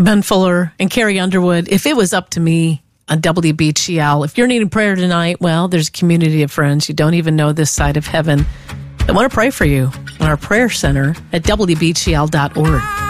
Ben Fuller and Carrie Underwood. If it was up to me on WBGL, if you're needing prayer tonight, well, there's a community of friends you don't even know this side of heaven that want to pray for you on our prayer center at WBGL.org.